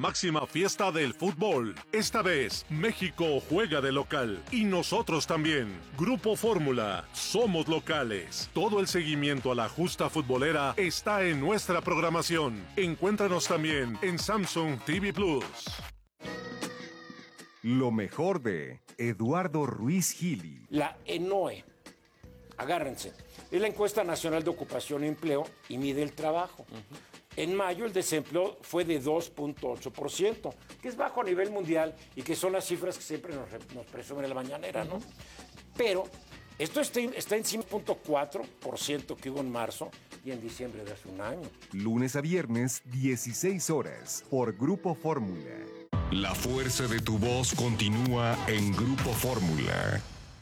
máxima fiesta del fútbol. Esta vez, México juega de local y nosotros también. Grupo Fórmula, somos locales. Todo el seguimiento a la justa futbolera está en nuestra programación. Encuéntranos también en Samsung TV Plus. Lo mejor de Eduardo Ruiz Gili. La ENOE, agárrense, es la encuesta nacional de ocupación y empleo y mide el trabajo. En mayo el desempleo fue de 2.8%, que es bajo a nivel mundial y que son las cifras que siempre nos presumen en la mañanera, ¿no? Pero esto está en 5.4% que hubo en marzo y en diciembre de hace un año. Lunes a viernes, 16 horas, por Grupo Fórmula. La fuerza de tu voz continúa en Grupo Fórmula.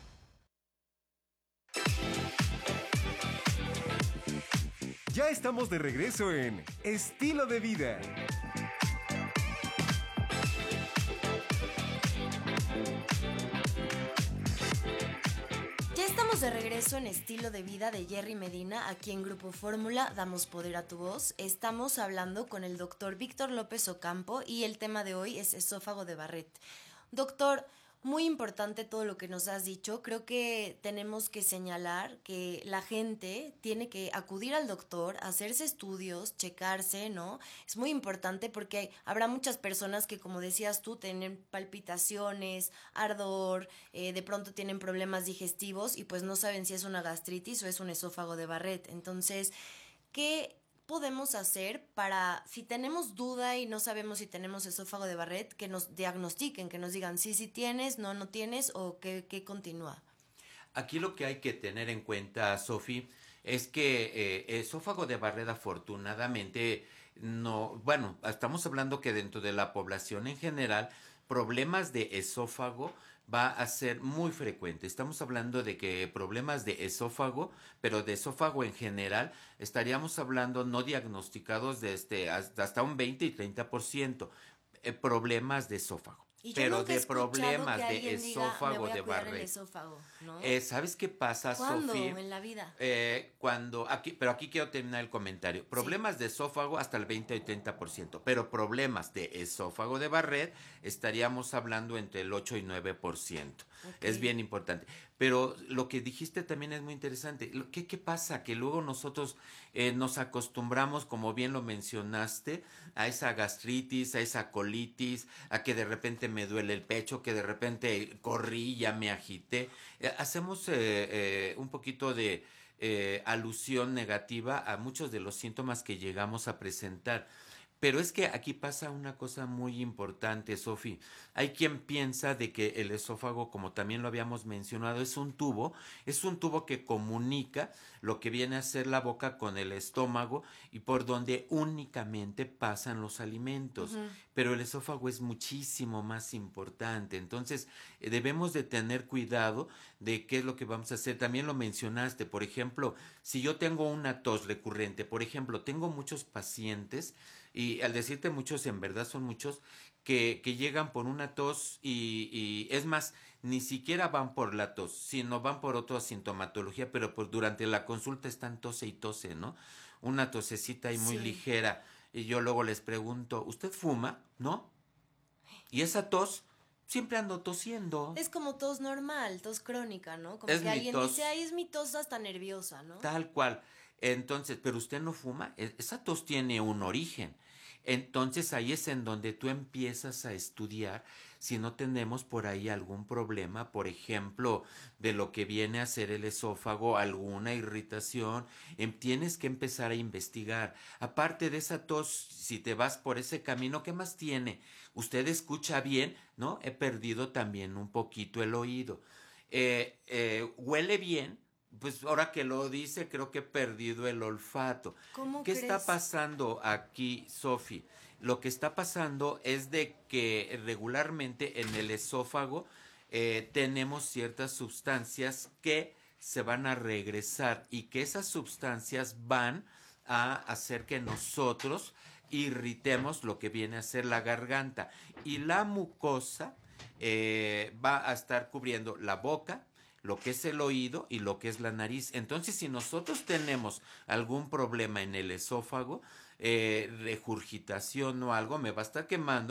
Ya estamos de regreso en Estilo de Vida. Ya estamos de regreso en Estilo de Vida de Jerry Medina, aquí en Grupo Fórmula, damos poder a tu voz. Estamos hablando con el doctor Víctor López Ocampo y el tema de hoy es esófago de Barrett. Doctor, muy importante todo lo que nos has dicho. Creo que tenemos que señalar que la gente tiene que acudir al doctor, hacerse estudios, checarse, ¿no? Es muy importante porque habrá muchas personas que, como decías tú, tienen palpitaciones, ardor, de pronto tienen problemas digestivos y pues no saben si es una gastritis o es un esófago de Barrett. Entonces, ¿qué podemos hacer para, si tenemos duda y no sabemos si tenemos esófago de Barrett, que nos diagnostiquen, que nos digan sí tienes, no tienes o qué continúa? Aquí lo que hay que tener en cuenta, Sofi, es que esófago de Barrett afortunadamente no, bueno, estamos hablando que dentro de la población en general, problemas de esófago va a ser muy frecuente. Estamos hablando de que problemas de esófago, pero de esófago en general, estaríamos hablando no diagnosticados de hasta un 20 y 30%, problemas de esófago. Pero de problemas de esófago de Barrett. ¿No? ¿Sabes qué pasa, ¿Cuándo Sofi? en la vida? Pero aquí quiero terminar el comentario. Problemas de esófago hasta el 20 y 30%, pero problemas de esófago de Barrett estaríamos hablando entre el 8 y 9%. Okay. Es bien importante. Pero lo que dijiste también es muy interesante. ¿Qué pasa? Que luego nosotros nos acostumbramos, como bien lo mencionaste, a esa gastritis, a esa colitis, a que de repente me duele el pecho, que de repente corrí, ya me agité. Hacemos un poquito de alusión negativa a muchos de los síntomas que llegamos a presentar. Pero es que aquí pasa una cosa muy importante, Sofi. Hay quien piensa de que el esófago, como también lo habíamos mencionado, es un tubo que comunica lo que viene a ser la boca con el estómago y por donde únicamente pasan los alimentos. Uh-huh. Pero el esófago es muchísimo más importante. Entonces, debemos de tener cuidado de qué es lo que vamos a hacer. También lo mencionaste, por ejemplo, si yo tengo una tos recurrente, por ejemplo, tengo muchos pacientes. Y al decirte muchos, en verdad son muchos, que llegan por una tos y es más, ni siquiera van por la tos, sino van por otra sintomatología, pero durante la consulta están tose y tose, ¿no? Una tosecita ahí muy ligera. Y yo luego les pregunto, ¿usted fuma? ¿No? Y esa tos, siempre ando tosiendo. Es como tos normal, tos crónica, ¿no? Como es que alguien tos, dice, ay, es mi tos hasta nerviosa, ¿no? Tal cual. Entonces, pero usted no fuma, esa tos tiene un origen. Entonces ahí es en donde tú empiezas a estudiar si no tenemos por ahí algún problema, por ejemplo, de lo que viene a ser el esófago, alguna irritación, tienes que empezar a investigar. Aparte de esa tos, si te vas por ese camino, ¿qué más tiene? Usted escucha bien, ¿no? He perdido también un poquito el oído. Huele bien. Pues ahora que lo dice, creo que he perdido el olfato. ¿Qué está pasando aquí, Sofi? Lo que está pasando es de que regularmente en el esófago tenemos ciertas sustancias que se van a regresar y que esas sustancias van a hacer que nosotros irritemos lo que viene a ser la garganta. Y la mucosa va a estar cubriendo la boca, lo que es el oído y lo que es la nariz. Entonces, si nosotros tenemos algún problema en el esófago, regurgitación o algo, me va a estar quemando